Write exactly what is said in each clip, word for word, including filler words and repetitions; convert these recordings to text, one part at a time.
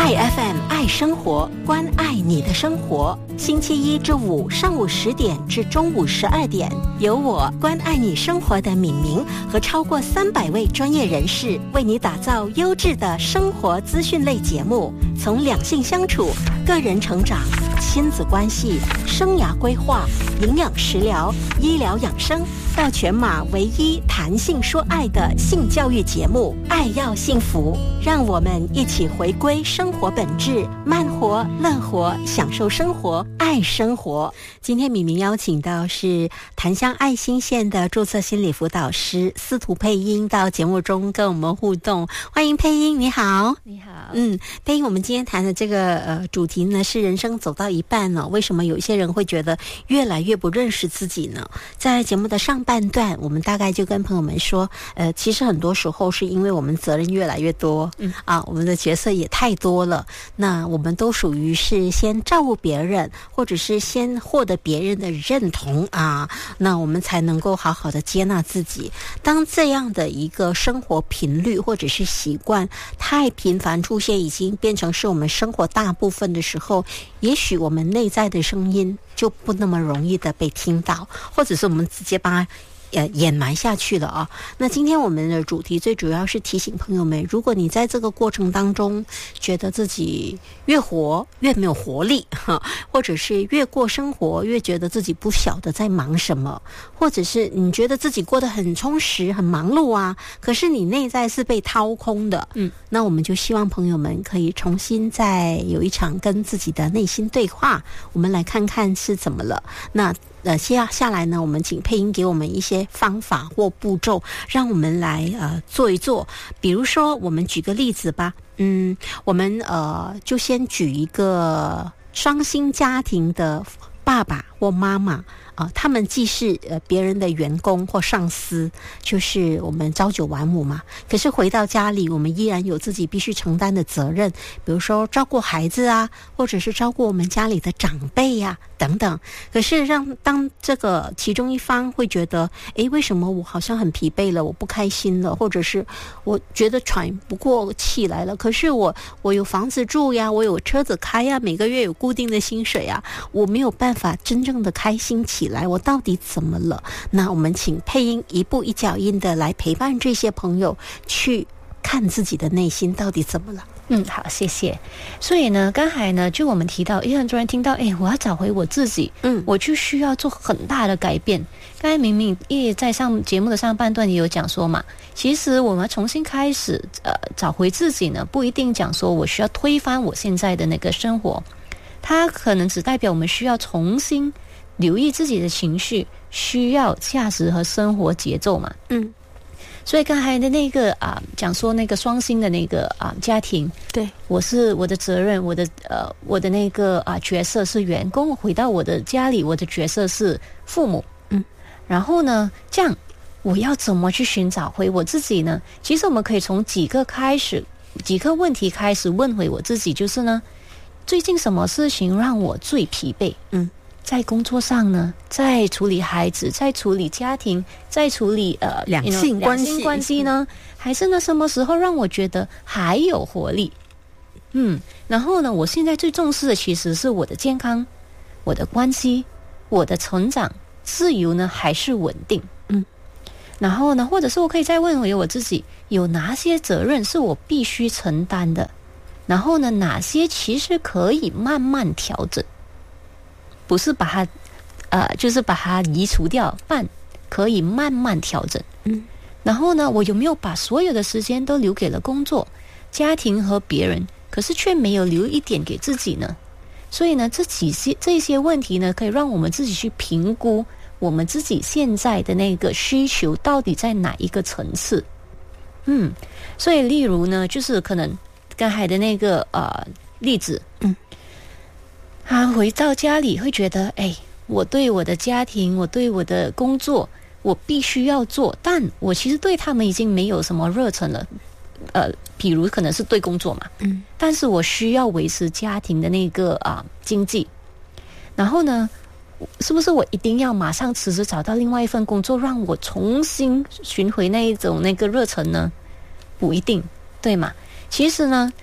爱 F M 爱生活，关爱你的生活。星期一至五上午十点至中午十二点，由我关爱你生活的敏明和超过三百位专业人士为你打造优质的生活资讯类节目，从两性相处、个人成长、亲子关系、生涯规划、营养食疗、医疗养生，到全马唯一谈性说爱的性教育节目《爱要幸福》，让我们一起回归生活本质，慢活、乐活，享受生活，爱生活。今天敏明邀请到是檀香爱心线的注册心理辅导师司徒佩英到节目中跟我们互动。欢迎佩英，你好。 你好。 嗯，佩英，我们今天谈的这个呃主题呢是人生走到一半呢、哦，为什么有一些人会觉得越来越不认识自己呢？在节目的上半段，我们大概就跟朋友们说，呃，其实很多时候是因为我们责任越来越多，嗯啊，我们的角色也太多了，那我们都属于是先照顾别人，或者是先获得别人的认同啊，那我们才能够好好的接纳自己。当这样的一个生活频率或者是习惯太频繁出现，已经变成是我们生活大部分的时候，也许我们内在的声音就不那么容易的被听到，或者是我们直接把它呃掩埋下去了啊。那今天我们的主题最主要是提醒朋友们，如果你在这个过程当中觉得自己越活越没有活力，或者是越过生活越觉得自己不晓得在忙什么，或者是你觉得自己过得很充实很忙碌啊，可是你内在是被掏空的，嗯，那我们就希望朋友们可以重新再有一场跟自己的内心对话，我们来看看是怎么了。那呃，接下来呢，我们请佩英给我们一些方法或步骤，让我们来呃做一做。比如说，我们举个例子吧，嗯，我们呃就先举一个双薪家庭的爸爸或妈妈啊、呃，他们既是呃别人的员工或上司，就是我们朝九晚五嘛。可是回到家里，我们依然有自己必须承担的责任，比如说照顾孩子啊，或者是照顾我们家里的长辈呀、啊、等等。可是让当这个其中一方会觉得，诶，为什么我好像很疲惫了，我不开心了，或者是我觉得喘不过气来了，可是我我有房子住呀，我有车子开呀，每个月有固定的薪水啊，我没有办法真正的开心起来，我到底怎么了？那我们请佩英一步一脚印的来陪伴这些朋友去看自己的内心到底怎么了。 嗯，好，谢谢。所以呢，刚才呢，就我们提到，也很多人听到，哎，我要找回我自己，嗯，我就需要做很大的改变。刚才明明也在上节目的上半段也有讲说嘛，其实我们要重新开始，呃，找回自己呢，不一定讲说我需要推翻我现在的那个生活，它可能只代表我们需要重新留意自己的情绪，需要价值和生活节奏嘛，嗯。所以刚才的那个啊，讲说那个双薪的那个啊家庭，对，我是我的责任，我的呃我的那个啊角色是员工，回到我的家里，我的角色是父母，嗯，然后呢，这样我要怎么去寻找回我自己呢？其实我们可以从几个开始，几个问题开始问回我自己，就是呢，最近什么事情让我最疲惫？嗯。在工作上呢，在处理孩子，在处理家庭，在处理呃两性关系， 两性关系呢，还是呢什么时候让我觉得还有活力？嗯，然后呢，我现在最重视的其实是我的健康、我的关系、我的成长、自由呢，还是稳定？嗯，然后呢，或者是我可以再问回我自己，有哪些责任是我必须承担的？然后呢，哪些其实可以慢慢调整？不是把它，呃，就是把它移除掉，但可以慢慢调整。嗯，然后呢，我有没有把所有的时间都留给了工作、家庭和别人，可是却没有留一点给自己呢？所以呢，这几些这些问题呢，可以让我们自己去评估我们自己现在的那个需求到底在哪一个层次。嗯，所以例如呢，就是可能刚才的那个呃例子，嗯。他回到家里会觉得，哎，我对我的家庭，我对我的工作，我必须要做，但我其实对他们已经没有什么热忱了。呃，比如可能是对工作嘛，嗯，但是我需要维持家庭的那个啊、呃、经济。然后呢，是不是我一定要马上辞职找到另外一份工作，让我重新寻回那一种那个热忱呢？不一定，对吗？其实呢。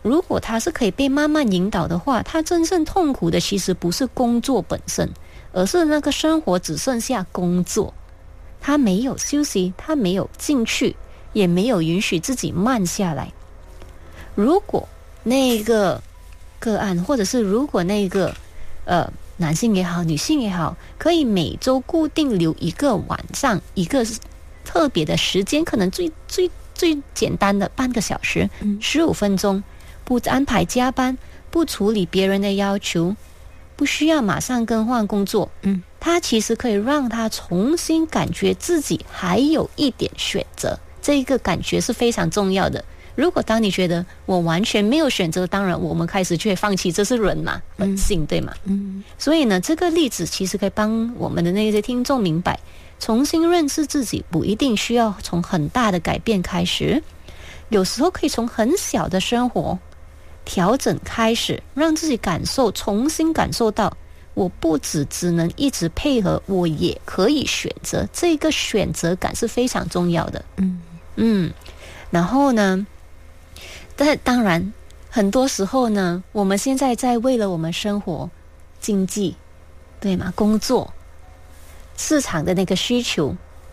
如果他是可以被慢慢引导的话，他真正痛苦的其实不是工作本身，而是那个生活只剩下工作，他没有休息，他没有进去，也没有允许自己慢下来。如果那个个案，或者是如果那个呃男性也好，女性也好，可以每周固定留一个晚上，一个特别的时间，可能最最最简单的半个小时，十五分钟，不安排加班，不处理别人的要求，不需要马上更换工作，嗯，他其实可以让他重新感觉自己还有一点选择，这个感觉是非常重要的。如果当你觉得我完全没有选择，当然我们开始就会放弃，这是人嘛，本性、嗯、对吗？嗯，所以呢，这个例子其实可以帮我们的那些听众明白，重新认识自己不一定需要从很大的改变开始，有时候可以从很小的生活调整开始，让自己感受，重新感受到我不只只能一直配合，我也可以选择，这个选择感是非常重要的。嗯嗯，然后呢，但当然很多时候呢，我们现在在为了我们生活经济，对吗？工作市场的那个需求，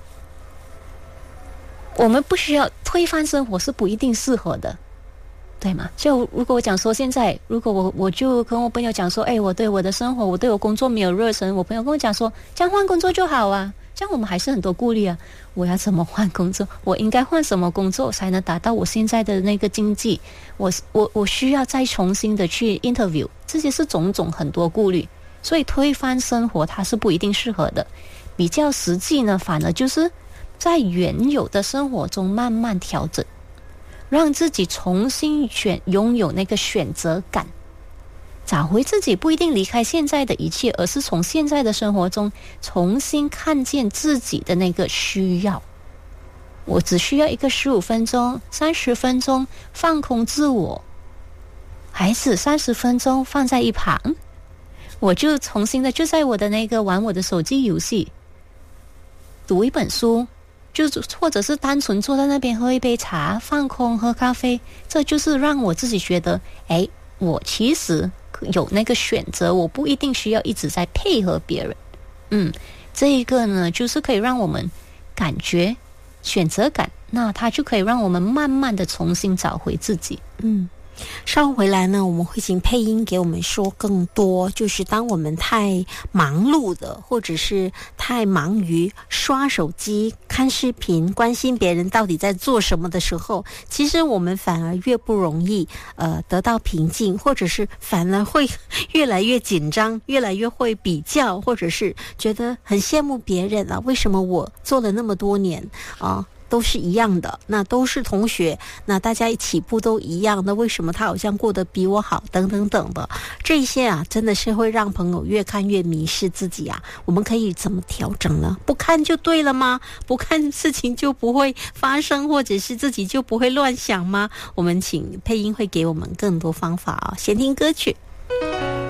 我们不需要推翻生活，是不一定适合的，对吗？就如果我讲说，现在如果我我就跟我朋友讲说，哎，我对我的生活，我对我工作没有热忱，我朋友跟我讲说，这样换工作就好啊，这样我们还是很多顾虑啊。我要怎么换工作？我应该换什么工作才能达到我现在的那个经济？我我我需要再重新的去 interview， 这些是种种很多顾虑，所以推翻生活它是不一定适合的。比较实际呢，反而就是在原有的生活中慢慢调整，让自己重新选拥有那个选择感，找回自己，不一定离开现在的一切，而是从现在的生活中重新看见自己的那个需要。我只需要一个十五分钟、三十分钟放空自我，还是三十分钟放在一旁，我就重新的就在我的那个玩我的手机游戏，读一本书，就或者是单纯坐在那边喝一杯茶，放空喝咖啡，这就是让我自己觉得，哎，我其实有那个选择，我不一定需要一直在配合别人。嗯，这一个呢，就是可以让我们感觉选择感，那它就可以让我们慢慢的重新找回自己。嗯。稍后回来呢，我们会请配音给我们说更多，就是当我们太忙碌的，或者是太忙于刷手机、看视频、关心别人到底在做什么的时候，其实我们反而越不容易呃得到平静，或者是反而会越来越紧张，越来越会比较，或者是觉得很羡慕别人啊，为什么我做了那么多年啊？都是一样的，那都是同学，那大家一起步都一样，那为什么他好像过得比我好等等等的，这些啊真的是会让朋友越看越迷失自己啊。我们可以怎么调整呢？不看就对了吗？不看事情就不会发生，或者是自己就不会乱想吗？我们请配音会给我们更多方法啊。先听歌曲。